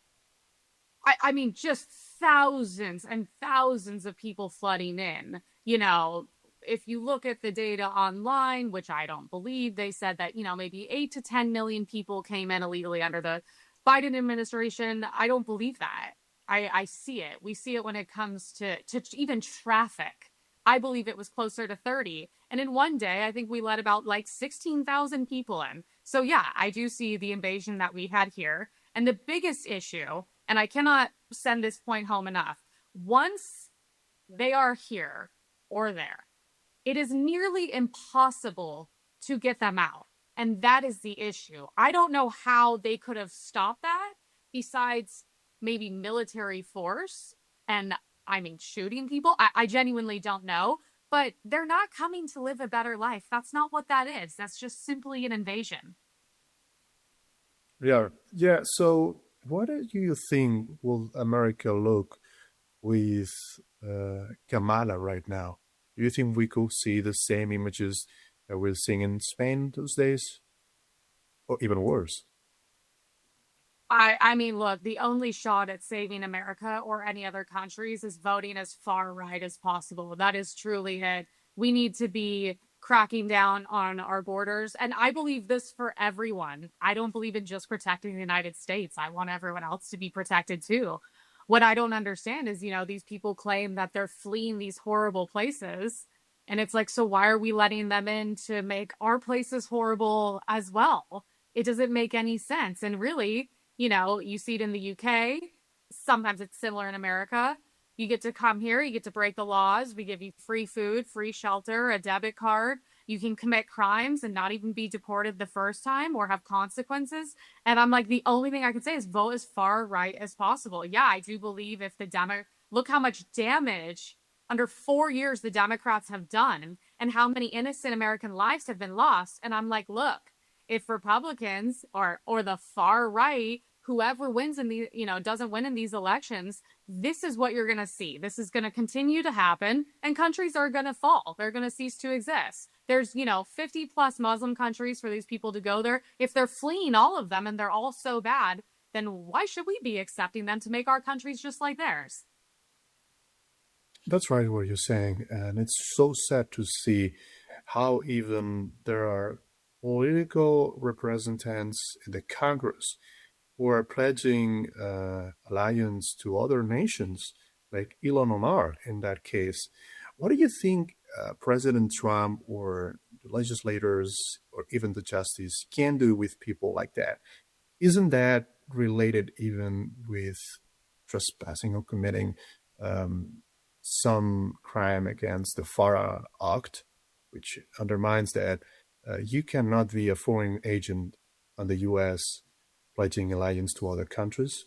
I, I mean, just thousands and thousands of people flooding in. You know, if you look at the data online, which I don't believe, they said that, you know, maybe eight to ten million people came in illegally under the Biden administration. I don't believe that. I, I see it. We see it when it comes to, to even traffic. I believe it was closer to thirty. And in one day, I think we let about like sixteen thousand people in. So yeah, I do see the invasion that we had here. And the biggest issue, and I cannot send this point home enough, once they are here or there, it is nearly impossible to get them out. And that is the issue. I don't know how they could have stopped that besides maybe military force and, I mean, shooting people. I, I genuinely don't know. But they're not coming to live a better life. That's not what that is. That's just simply an invasion. Yeah. Yeah. So what do you think will America look with uh, Kamala right now? Do you think we could see the same images that we're seeing in Spain those days? Or even worse? I, I mean, look, the only shot at saving America or any other countries is voting as far right as possible. That is truly it. We need to be cracking down on our borders. And I believe this for everyone. I don't believe in just protecting the United States. I want everyone else to be protected too. What I don't understand is, you know, these people claim that they're fleeing these horrible places. And it's like, so why are we letting them in to make our places horrible as well? It doesn't make any sense. And really, you know, you see it in the U K. Sometimes it's similar in America. You get to come here, you get to break the laws. We give you free food, free shelter, a debit card. You can commit crimes and not even be deported the first time or have consequences. And I'm like, the only thing I can say is vote as far right as possible. Yeah, I do believe if the Demo, look how much damage under four years the Democrats have done and how many innocent American lives have been lost. And I'm like, look, if Republicans or or the far right, whoever wins in the, you know, doesn't win in these elections, this is what you're going to see. This is going to continue to happen and countries are going to fall. They're going to cease to exist. There's, you know, fifty plus Muslim countries for these people to go there. If they're fleeing all of them and they're all so bad, then why should we be accepting them to make our countries just like theirs? That's right, what you're saying. And it's so sad to see how even there are political representatives in the Congress who are pledging uh, alliance to other nations, like Ilhan Omar in that case. What do you think uh, President Trump or the legislators or even the justice can do with people like that? Isn't that related even with trespassing or committing um, some crime against the FARA Act, which undermines that uh, you cannot be a foreign agent on the U S pledging alliance to other countries?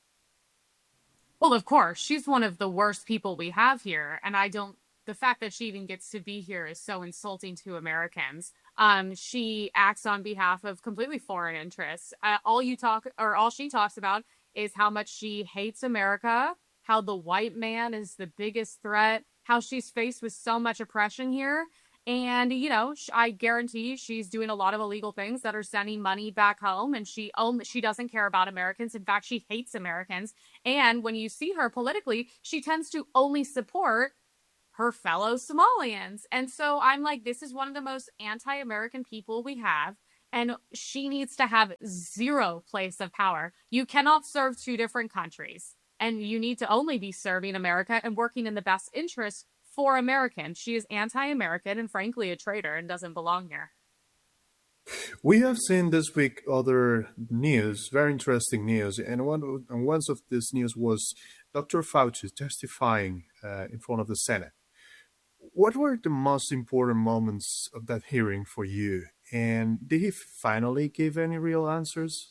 Well, of course, she's one of the worst people we have here. And I don't, the fact that she even gets to be here is so insulting to Americans. Um, she acts on behalf of completely foreign interests. Uh, all you talk, or all she talks about is how much she hates America, how the white man is the biggest threat, how she's faced with so much oppression here. And, you know, sh- I guarantee she's doing a lot of illegal things that are sending money back home. And she only, she doesn't care about Americans. In fact, she hates Americans. And when you see her politically, she tends to only support her fellow Somalians. And so I'm like, this is one of the most anti-American people we have. And she needs to have zero place of power. You cannot serve two different countries. And you need to only be serving America and working in the best interest for Americans. She is anti-American and frankly a traitor and doesn't belong here. We have seen this week other news, very interesting news, and one and one of this news was Doctor Fauci testifying uh, in front of the Senate. What were the most important moments of that hearing for you? And did he finally give any real answers?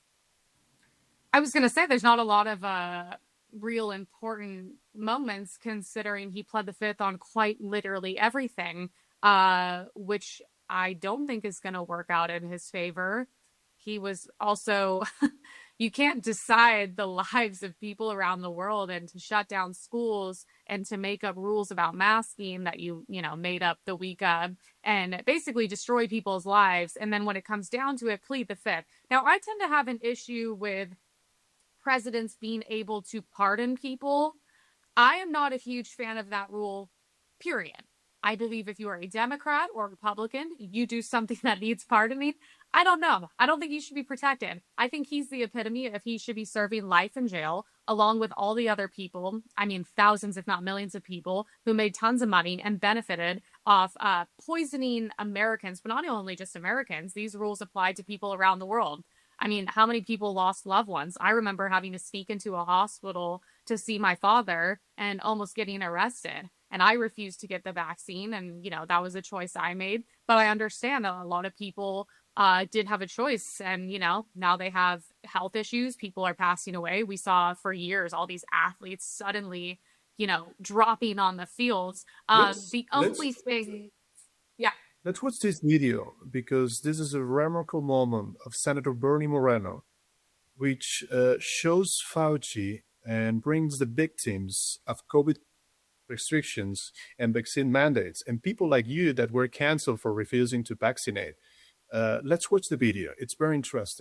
I was going to say there's not a lot of uh, real important moments considering he pled the fifth on quite literally everything, uh, which I don't think is going to work out in his favor. He was also, you can't decide the lives of people around the world and to shut down schools and to make up rules about masking that you, you know, made up the week of and basically destroy people's lives. And then when it comes down to it, plead the fifth. Now, I tend to have an issue with presidents being able to pardon people. I am not a huge fan of that rule, period. I believe if you are a Democrat or Republican, you do something that needs pardoning. I don't know. I don't think he should be protected. I think he's the epitome of he should be serving life in jail along with all the other people. I mean, thousands, if not millions of people who made tons of money and benefited off uh, poisoning Americans, but not only just Americans. These rules apply to people around the world. I mean, how many people lost loved ones? I remember having to sneak into a hospital to see my father and almost getting arrested. And I refused to get the vaccine. And, you know, that was a choice I made. But I understand that a lot of people uh, did have a choice. And, you know, now they have health issues. People are passing away. We saw for years all these athletes suddenly, you know, dropping on the fields. Um, Let's, the let's, only thing, yeah. let's watch this video because this is a remarkable moment of Senator Bernie Moreno, which uh, shows Fauci and brings the victims of COVID restrictions and vaccine mandates and people like you that were canceled for refusing to vaccinate. Uh, let's watch the video. It's very interesting.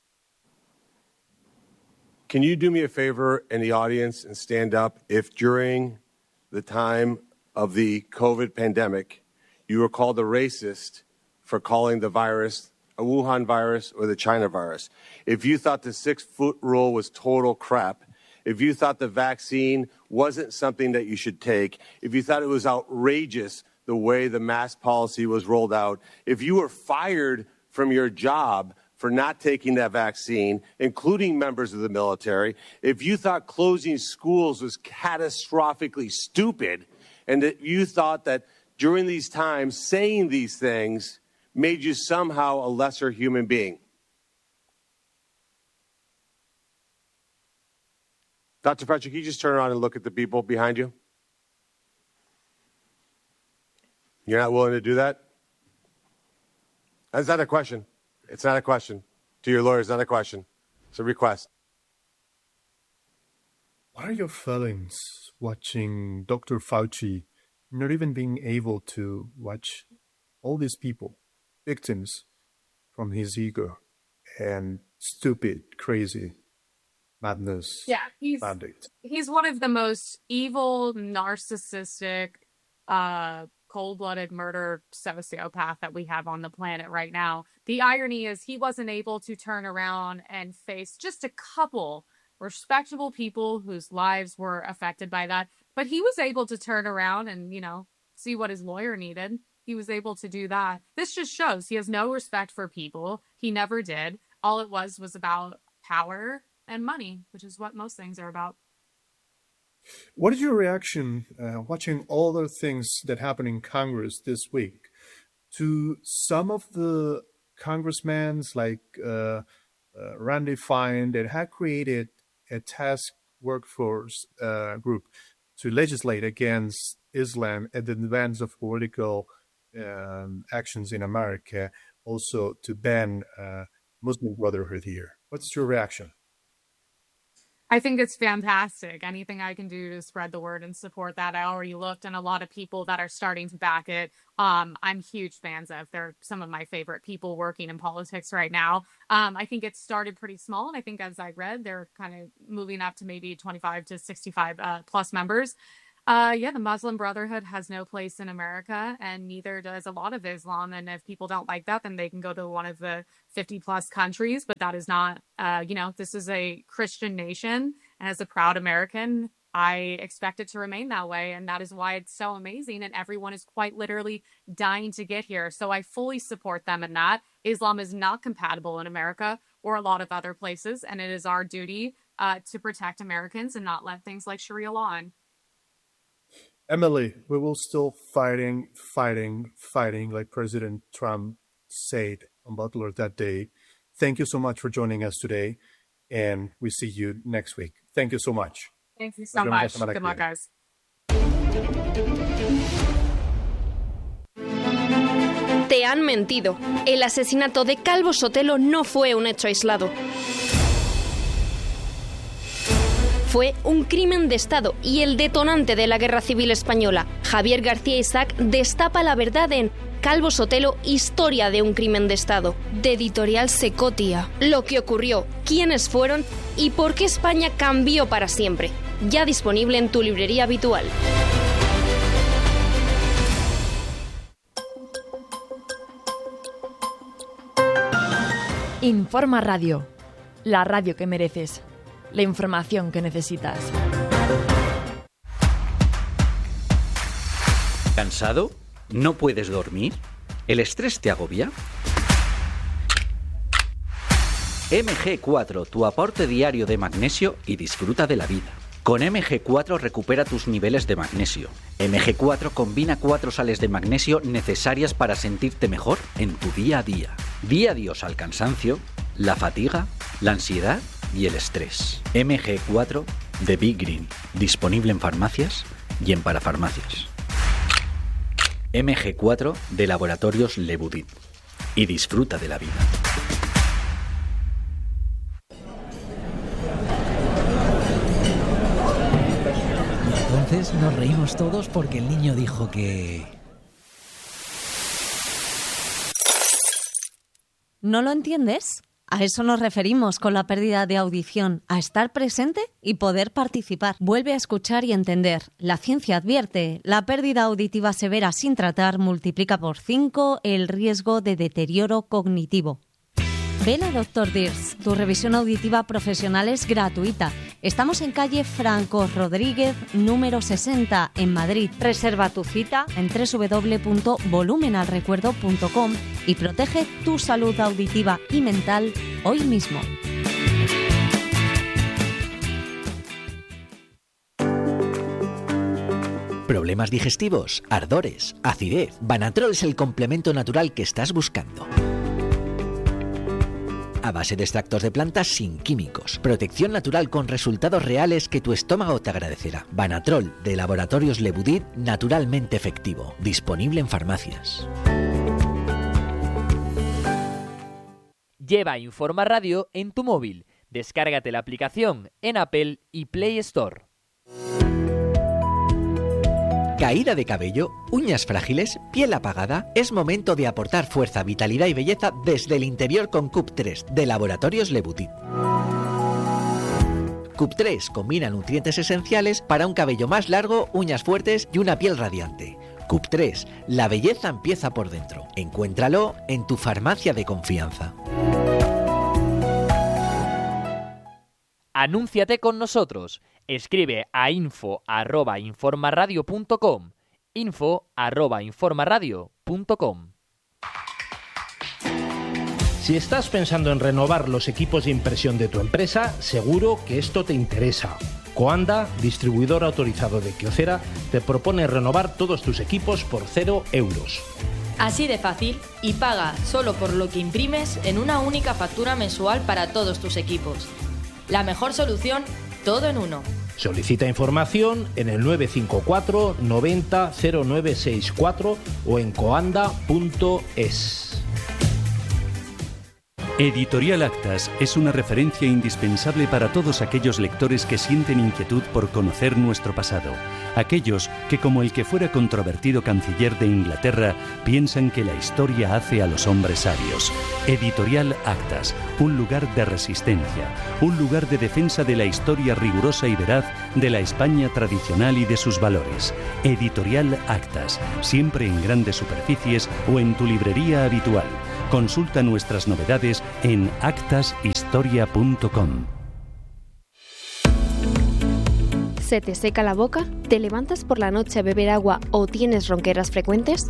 Can you do me a favor in the audience and stand up if during the time of the COVID pandemic, you were called a racist for calling the virus a Wuhan virus or the China virus? If you thought the six-foot rule was total crap, if you thought the vaccine wasn't something that you should take, if you thought it was outrageous the way the mask policy was rolled out, if you were fired from your job for not taking that vaccine, including members of the military, if you thought closing schools was catastrophically stupid, and that you thought that during these times saying these things made you somehow a lesser human being. Doctor Fauci, can you just turn around and look at the people behind you? You're not willing to do that? That's not a question. It's not a question. To your lawyers, not a question. It's a request. What are your feelings watching Doctor Fauci not even being able to watch all these people, victims from his ego and stupid, crazy madness Yeah, he's mandate? he's one of the most evil, narcissistic, uh, cold-blooded murder sociopath that we have on the planet right now. The irony is he wasn't able to turn around and face just a couple respectable people whose lives were affected by that, but he was able to turn around and, you know, see what his lawyer needed. He was able to do that. This just shows he has no respect for people. He never did. All it was was about power and money, which is what most things are about. What is your reaction uh, watching all the things that happened in Congress this week to some of the congressmen like uh, uh, Randy Fine that had created a task workforce uh, group to legislate against Islam at the advance of political um, actions in America, also to ban uh, Muslim Brotherhood here? What's your reaction? I think it's fantastic. Anything I can do to spread the word and support that. I already looked, and a lot of people that are starting to back it. Um, I'm huge fans of. They're some of my favorite people working in politics right now. Um, I think it started pretty small, and I think as I read, they're kind of moving up to maybe twenty-five to sixty-five uh, plus members. Uh, yeah, the Muslim Brotherhood has no place in America, and neither does a lot of Islam. And if people don't like that, then they can go to one of the fifty plus countries. But that is not, uh, you know, this is a Christian nation. And as a proud American, I expect it to remain that way. And that is why it's so amazing. And everyone is quite literally dying to get here. So I fully support them in that. Islam is not compatible in America or a lot of other places. And it is our duty uh, to protect Americans and not let things like Sharia law in. Emily, we will still fighting, fighting, fighting, like President Trump said on Butler that day. Thank you so much for joining us today, and we see you next week. Thank you so much. Thank you so much. Good luck, guys. Te han mentido. El asesinato de Calvo Sotelo no fue un hecho aislado. Fue un crimen de Estado y el detonante de la Guerra Civil Española. Javier García Isaac destapa la verdad en Calvo Sotelo, historia de un crimen de Estado, de Editorial Secotia. Lo que ocurrió, quiénes fueron y por qué España cambió para siempre. Ya disponible en tu librería habitual. Informa Radio, la radio que mereces. La información que necesitas. ¿Cansado? ¿No puedes dormir? ¿El estrés te agobia? eme ge cuatro, tu aporte diario de magnesio y disfruta de la vida. Con eme ge cuatro recupera tus niveles de magnesio. eme ge cuatro combina cuatro sales de magnesio necesarias para sentirte mejor en tu día a día. Di adiós al cansancio, la fatiga, la ansiedad y el estrés. eme ge cuatro de Big Green, disponible en farmacias y en parafarmacias. eme ge cuatro de Laboratorios Lebudit. Y disfruta de la vida. Entonces nos reímos todos porque el niño dijo que... ¿No lo entiendes? A eso nos referimos con la pérdida de audición, a estar presente y poder participar. Vuelve a escuchar y entender. La ciencia advierte, la pérdida auditiva severa sin tratar multiplica por cinco el riesgo de deterioro cognitivo. Ven a doctor Dirs, tu revisión auditiva profesional es gratuita. Estamos en calle Franco Rodríguez, número sesenta, en Madrid. Reserva tu cita en doble u doble u doble u punto volumenalrecuerdo punto com y protege tu salud auditiva y mental hoy mismo. ¿Problemas digestivos? ¿Ardores? ¿Acidez? Banatrol es el complemento natural que estás buscando. A base de extractos de plantas sin químicos. Protección natural con resultados reales que tu estómago te agradecerá. Banatrol de Laboratorios Lebudit, naturalmente efectivo. Disponible en farmacias. Lleva Informa Radio en tu móvil. Descárgate la aplicación en Apple y Play Store. Caída de cabello, uñas frágiles, piel apagada. Es momento de aportar fuerza, vitalidad y belleza desde el interior con C U P tres de Laboratorios Lebudit. C U P tres combina nutrientes esenciales para un cabello más largo, uñas fuertes y una piel radiante. C U P tres, la belleza empieza por dentro. Encuéntralo en tu farmacia de confianza. Anúnciate con nosotros. Escribe a info arroba informaradio punto com. info arroba informaradio punto com. Si estás pensando en renovar los equipos de impresión de tu empresa, seguro que esto te interesa. Coanda, distribuidor autorizado de Kyocera, te propone renovar todos tus equipos por cero euros. Así de fácil, y paga solo por lo que imprimes en una única factura mensual para todos tus equipos. La mejor solución, todo en uno. Solicita información en el nueve cinco cuatro noventa cero nueve sesenta y cuatro o en coanda punto es. Editorial Actas es una referencia indispensable para todos aquellos lectores que sienten inquietud por conocer nuestro pasado. Aquellos que, como el que fuera controvertido canciller de Inglaterra, piensan que la historia hace a los hombres sabios. Editorial Actas, un lugar de resistencia, un lugar de defensa de la historia rigurosa y veraz de la España tradicional y de sus valores. Editorial Actas, siempre en grandes superficies o en tu librería habitual. Consulta nuestras novedades en actas historia punto com. ¿Se te seca la boca? ¿Te levantas por la noche a beber agua o tienes ronqueras frecuentes?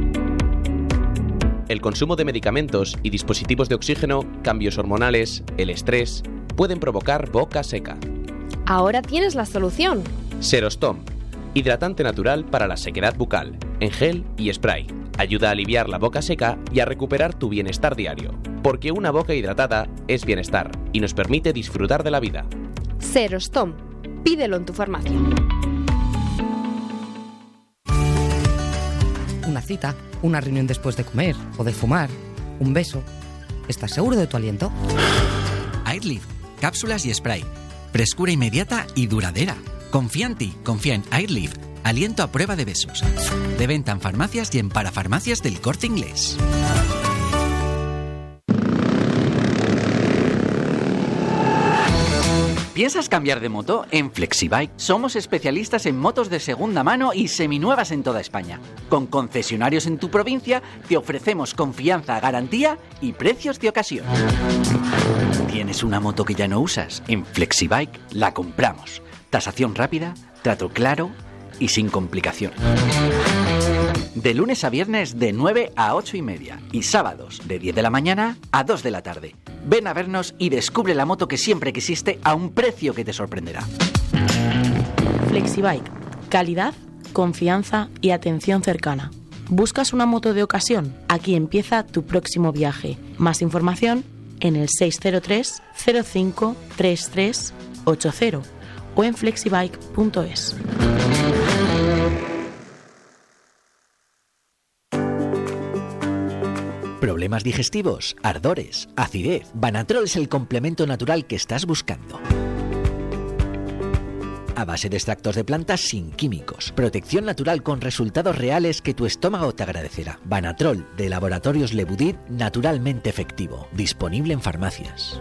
El consumo de medicamentos y dispositivos de oxígeno, cambios hormonales, el estrés, pueden provocar boca seca. Ahora tienes la solución. Serostom, hidratante natural para la sequedad bucal, en gel y spray. Ayuda a aliviar la boca seca y a recuperar tu bienestar diario, porque una boca hidratada es bienestar y nos permite disfrutar de la vida. Serostom, pídelo en tu farmacia. Una cita, una reunión después de comer o de fumar, un beso. ¿Estás seguro de tu aliento? Airlift, cápsulas y spray. Frescura inmediata y duradera. Confía en ti, confía en Airlift. Aliento a prueba de besos. De venta en farmacias y en parafarmacias del Corte Inglés. ¿Piensas cambiar de moto? En Flexibike somos especialistas en motos de segunda mano y seminuevas en toda España. Con concesionarios en tu provincia te ofrecemos confianza, garantía y precios de ocasión. ¿Tienes una moto que ya no usas? En Flexibike la compramos. Tasación rápida, trato claro y sin complicaciones. De lunes a viernes de nueve a ocho y media y sábados de diez de la mañana a dos de la tarde. Ven a vernos y descubre la moto que siempre quisiste a un precio que te sorprenderá. Flexibike, calidad, confianza y atención cercana. ¿Buscas una moto de ocasión? Aquí empieza tu próximo viaje. Más información en el seis cero tres, cero cinco, treinta y tres ochenta o en flexibike punto es. ¿Problemas digestivos? ¿Ardores? ¿Acidez? Banatrol es el complemento natural que estás buscando. A base de extractos de plantas sin químicos. Protección natural con resultados reales que tu estómago te agradecerá. Banatrol de Laboratorios Le Boudid, naturalmente efectivo. Disponible en farmacias.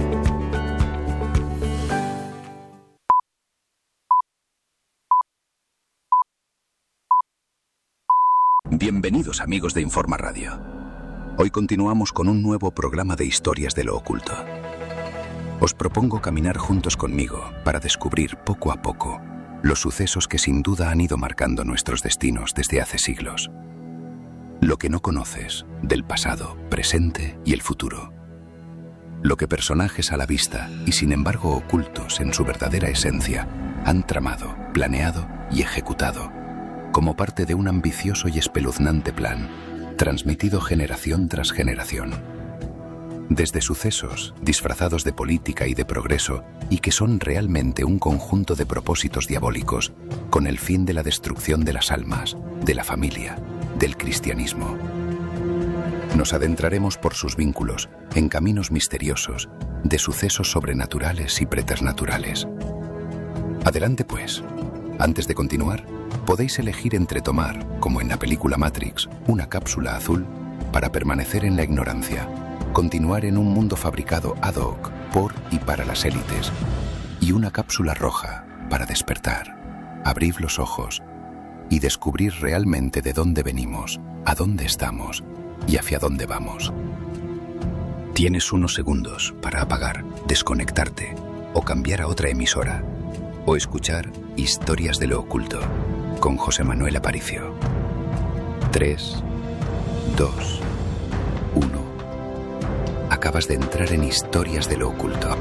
Bienvenidos amigos de Informa Radio. Hoy continuamos con un nuevo programa de historias de lo oculto. Os propongo caminar juntos conmigo para descubrir poco a poco los sucesos que sin duda han ido marcando nuestros destinos desde hace siglos. Lo que no conoces del pasado, presente y el futuro. Lo que personajes a la vista y sin embargo ocultos en su verdadera esencia han tramado, planeado y ejecutado como parte de un ambicioso y espeluznante plan, transmitido generación tras generación. Desde sucesos disfrazados de política y de progreso y que son realmente un conjunto de propósitos diabólicos con el fin de la destrucción de las almas, de la familia, del cristianismo. Nos adentraremos por sus vínculos en caminos misteriosos de sucesos sobrenaturales y preternaturales. Adelante pues. Antes de continuar, podéis elegir entre tomar, como en la película Matrix, una cápsula azul para permanecer en la ignorancia, continuar en un mundo fabricado ad hoc por y para las élites, y una cápsula roja para despertar, abrir los ojos y descubrir realmente de dónde venimos, a dónde estamos y hacia dónde vamos. Tienes unos segundos para apagar, desconectarte o cambiar a otra emisora o escuchar Historias de lo Oculto con José Manuel Aparicio. tres, dos, uno. Acabas de entrar en Historias de lo Oculto.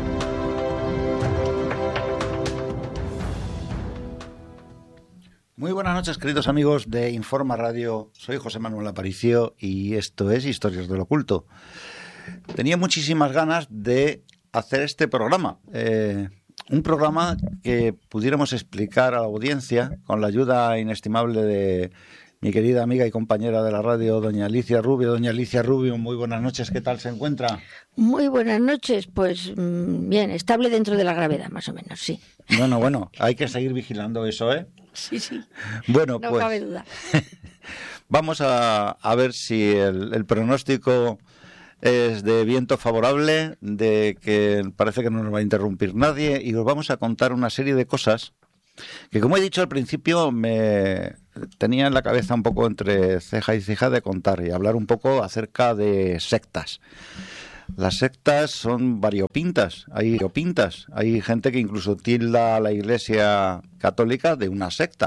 Muy buenas noches, queridos amigos de Informa Radio. Soy José Manuel Aparicio y esto es Historias de lo Oculto. Tenía muchísimas ganas de hacer este programa. Eh, un programa que pudiéramos explicar a la audiencia, con la ayuda inestimable de mi querida amiga y compañera de la radio, doña Alicia Rubio. Doña Alicia Rubio, muy buenas noches, ¿qué tal se encuentra? Muy buenas noches, pues bien, estable dentro de la gravedad, más o menos, sí. Bueno, bueno, hay que seguir vigilando eso, ¿eh? Sí, sí, bueno, no pues, cabe duda. Vamos a, a ver si el, el pronóstico es de viento favorable, de que parece que no nos va a interrumpir nadie, y os vamos a contar una serie de cosas que, como he dicho al principio, me tenía en la cabeza un poco entre ceja y ceja de contar y hablar un poco acerca de sectas. Las sectas son variopintas, hay variopintas, hay gente que incluso tilda a la Iglesia Católica de una secta.